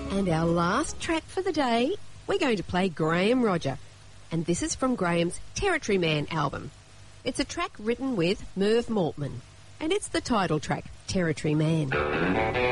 And our last track for the day, we're going to play Graham Roger. And this is from Graham's Territory Man album. It's a track written with Merv Maltman. And it's the title track, Territory Man.